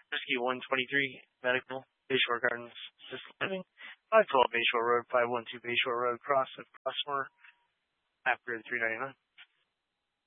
Whiskey 123 Medical, Bayshore Gardens, Assisted Living, 512 Bayshore Road, 512 Bayshore Road, Cross of Crossmore, Map Grid 399.